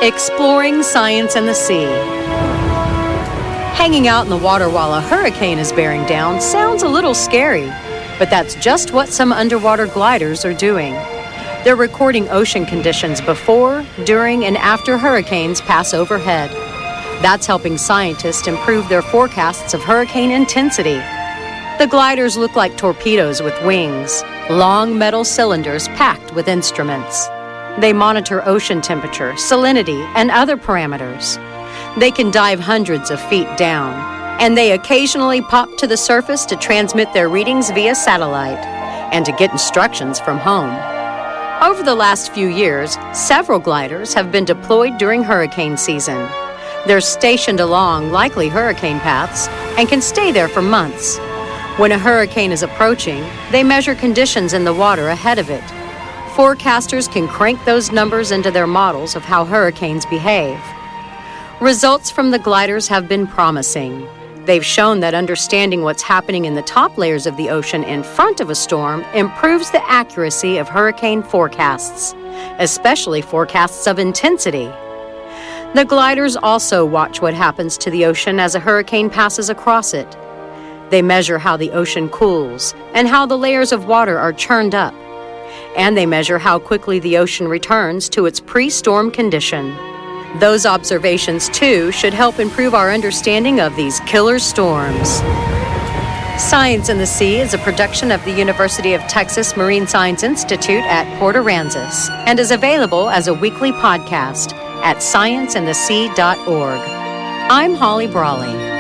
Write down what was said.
Exploring science in the sea. Hanging out in the water while a hurricane is bearing down sounds a little scary, but that's just what some underwater gliders are doing. They're recording ocean conditions before, during, and after hurricanes pass overhead. That's helping scientists improve their forecasts of hurricane intensity. The gliders look like torpedoes with wings, long metal cylinders packed with instruments. They monitor ocean temperature, salinity, and other parameters. They can dive hundreds of feet down, and they occasionally pop to the surface to transmit their readings via satellite and to get instructions from home. Over the last few years, several gliders have been deployed during hurricane season. They're stationed along likely hurricane paths and can stay there for months. When a hurricane is approaching, they measure conditions in the water ahead of it. Forecasters can crank those numbers into their models of how hurricanes behave. Results from the gliders have been promising. They've shown that understanding what's happening in the top layers of the ocean in front of a storm improves the accuracy of hurricane forecasts, especially forecasts of intensity. The gliders also watch what happens to the ocean as a hurricane passes across it. They measure how the ocean cools and how the layers of water are churned up. And they measure how quickly the ocean returns to its pre-storm condition. Those observations, too, should help improve our understanding of these killer storms. Science in the Sea is a production of the University of Texas Marine Science Institute at Port Aransas and is available as a weekly podcast at scienceinthesea.org. I'm Holly Brawley.